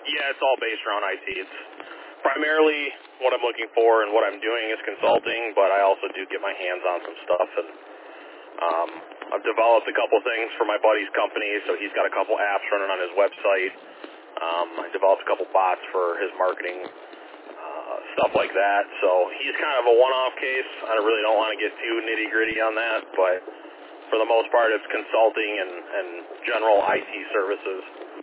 Yeah, it's all based around IT. It's primarily what I'm looking for and what I'm doing is consulting, but I also do get my hands on some stuff. And I've developed a couple things for my buddy's company, so he's got a couple apps running on his website. I developed a couple bots for his marketing, stuff like that. So he's kind of a one-off case. I really don't want to get too nitty-gritty on that, but for the most part, it's consulting and general IT services.